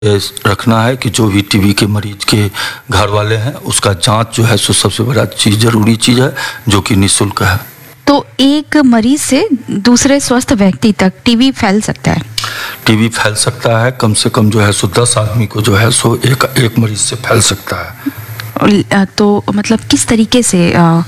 रखना है कि जो भी टीबी के मरीज के घर वाले हैं उसका जांच जो है सो सबसे बड़ा चीज़, ज़रूरी चीज़ है, जो कि निःशुल्क है। तो एक मरीज से दूसरे स्वस्थ व्यक्ति तक टीबी फैल सकता है? टीबी फैल सकता है, कम से कम जो है सो 10 आदमी को जो है सो एक मरीज से फैल सकता है। तो मतलब किस तरीके से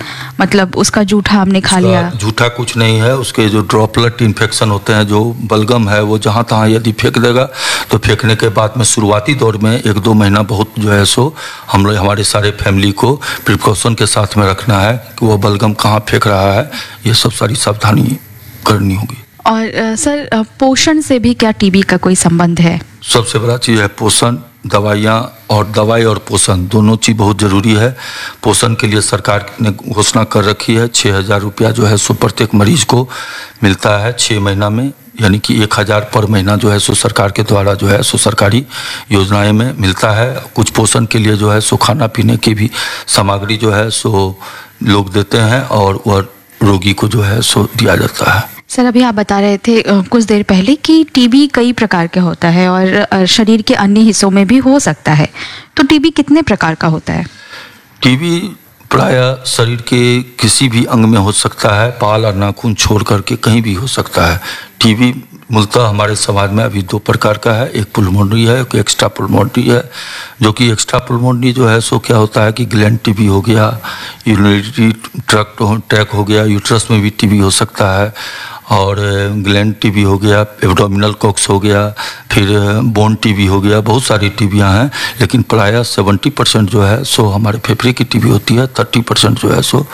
मतलब उसका जूठा हमने खा लिया? जूठा कुछ नहीं है, उसके जो ड्रॉपलेट इन्फेक्शन होते हैं, जो बलगम है, वो जहाँ तहाँ यदि फेंक देगा तो फेंकने के बाद में शुरुआती दौर में 1-2 महीना बहुत जो है सो हम लोग हमारे सारे फैमिली को प्रिकॉशन के साथ में रखना है कि वो बलगम कहाँ फेंक रहा है, ये सब सारी सावधानी करनी होगी। और सर पोषण से भी क्या टीबी का कोई संबंध है? सबसे बड़ा चीज़ है पोषण, दवाइयाँ, और दवाई और पोषण दोनों चीज़ बहुत ज़रूरी है। पोषण के लिए सरकार ने घोषणा कर रखी है, 6,000 रुपया जो है सो प्रत्येक मरीज को मिलता है 6 महीना में, यानी कि 1,000 पर महीना जो है सो सरकार के द्वारा जो है सो सरकारी योजनाएं में मिलता है। कुछ पोषण के लिए जो है सो खाना पीने की भी सामग्री जो है सो लोग देते हैं और वह रोगी को जो है सो दिया जाता है। सर अभी आप बता रहे थे कुछ देर पहले कि टीबी कई प्रकार का होता है और शरीर के अन्य हिस्सों में भी हो सकता है, तो टीबी कितने प्रकार का होता है? टीबी प्रायः शरीर के किसी भी अंग में हो सकता है, बाल और नाखून छोड़ करके कहीं भी हो सकता है। टीबी मूलतः हमारे समाज में अभी 2 प्रकार का है, एक पुल्मोनरी है, एक एक्स्ट्रा पुल्मोनरी है। जो कि एक्स्ट्रा पुल्मोनरी जो है सो क्या होता है कि ग्लैंड टीबी हो गया, यूरिनरी ट्रैक हो गया, यूट्रस में भी टीबी हो सकता है, और ग्लैंड टीबी हो गया, एब्डोमिनल कॉक्स हो गया, फिर बोन टीबी हो गया, बहुत सारी टीबियाँ हैं। लेकिन प्रायः 70% जो है सो हमारे फेफड़े की टीबी होती है, 30% जो है सो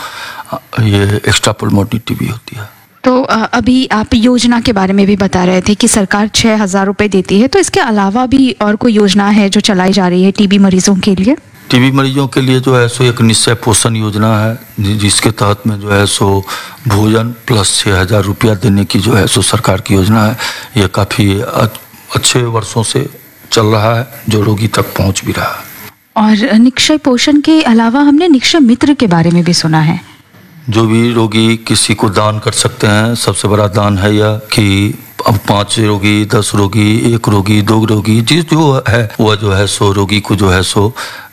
ये एक्स्ट्रा पुल्मोनरी टीबी होती है। तो अभी आप योजना के बारे में भी बता रहे थे कि सरकार 6,000 रुपये देती है, तो इसके अलावा भी और कोई योजना है जो चलाई जा रही है टीबी मरीजों के लिए? टीबी मरीजों के लिए जो है सो एक निश्चय पोषण योजना है, जिसके तहत में जो है सो भोजन प्लस 6,000 रुपया देने की जो है सो सरकार की योजना है। ये काफ़ी अच्छे वर्षों से चल रहा है, जो रोगी तक पहुंच भी रहा है। और निक्षय पोषण के अलावा हमने निक्षय मित्र के बारे में भी सुना है। जो भी रोगी किसी को दान कर सकते हैं, सबसे बड़ा दान है यह कि अब 5 रोगी, 10 रोगी, 1 रोगी, 2 रोगी, जो है वह जो है सो रोगी को जो है सो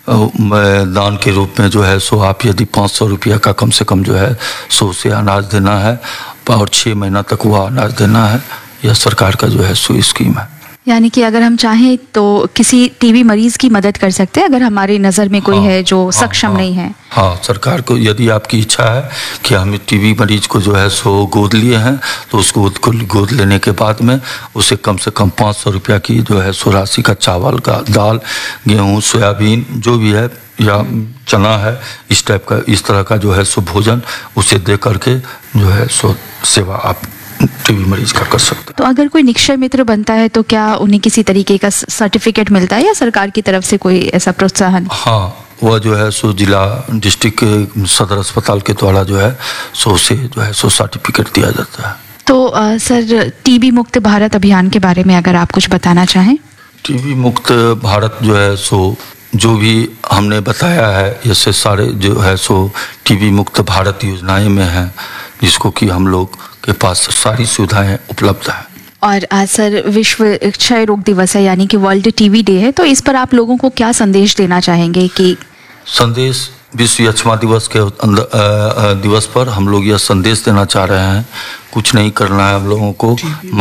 दान के रूप में जो है सो आप यदि 500 रुपया का कम से कम जो है सो से अनाज देना है और 6 महीना तक वह अनाज देना है। यह सरकार का जो है सो स्कीम है। यानी कि अगर हम चाहें तो किसी टीबी मरीज की मदद कर सकते हैं अगर हमारी नज़र में कोई है जो सक्षम नहीं है। हाँ, सरकार को यदि आपकी इच्छा है कि हम टीबी मरीज को जो है सो गोद लिए हैं, तो उसको गोद लेने के बाद में उसे कम से कम 500 रुपया की जो है सो राशि का चावल का, दाल, गेहूँ, सोयाबीन जो भी है या चना है, इस टाइप का, इस तरह का जो है सो भोजन उसे दे करके जो है सो सेवा आप टीबी मरीज का कर सकते हैं। तो अगर कोई निक्षय मित्र बनता है तो क्या उन्हें किसी तरीके का सर्टिफिकेट मिलता है या सरकार की तरफ से कोई ऐसा प्रोत्साहन? हाँ, वह जो है सो जिला डिस्ट्रिक्ट के सदर अस्पताल के द्वारा जो है सो उसे जो है सो सर्टिफिकेट दिया जाता है। तो सर टीबी मुक्त भारत अभियान के बारे में अगर आप कुछ बताना चाहें? टीबी मुक्त भारत जो है सो जो भी हमने बताया है, इससे सारे जो है सो टीबी मुक्त भारत योजनाएं में हैं, जिसको कि हम लोग के पास सारी सुविधाएं उपलब्ध है। और आज सर विश्व क्षय रोग दिवस है, यानी कि वर्ल्ड टीबी डे है, तो इस पर आप लोगों को क्या संदेश देना चाहेंगे? कि संदेश विश्व यक्ष्मा दिवस के दिवस पर हम लोग यह संदेश देना चाह रहे हैं, कुछ नहीं करना है हम लोगों को,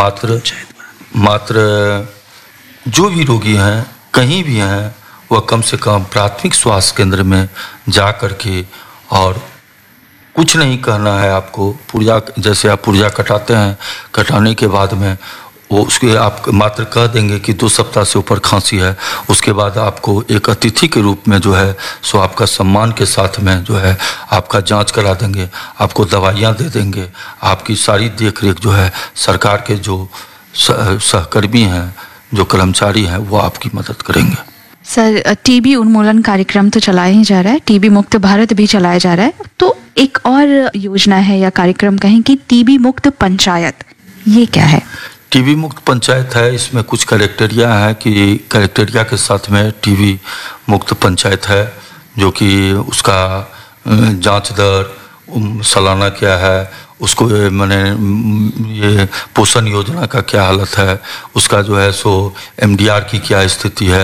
मात्र जो भी रोगी हैं कहीं भी हैं वह कम से कम प्राथमिक स्वास्थ्य केंद्र में जा करके, और कुछ नहीं कहना है आपको, पुर्जा जैसे आप पुर्जा कटाते हैं, कटाने के बाद में वो उसके आप मात्र कह देंगे कि 2 सप्ताह से ऊपर खांसी है, उसके बाद आपको एक अतिथि के रूप में जो है सो आपका सम्मान के साथ में जो है आपका जांच करा देंगे, आपको दवाइयाँ दे देंगे, आपकी सारी देख रेख जो है सरकार के जो सहकर्मी हैं, जो कर्मचारी हैं, वो आपकी मदद करेंगे। सर टीबी उन्मूलन कार्यक्रम तो चलाया ही जा रहा है, टीबी मुक्त भारत भी चलाया जा रहा है, तो एक और योजना है या कार्यक्रम कहें कि टीबी मुक्त पंचायत, ये क्या है? टीबी मुक्त पंचायत है, इसमें कुछ क्राइटेरिया है कि क्राइटेरिया के साथ में टीबी मुक्त पंचायत है, जो कि उसका जांच दर सालाना क्या है उसको मैंने ये पोषण योजना का क्या हालत है, उसका जो है सो MDR की क्या स्थिति है,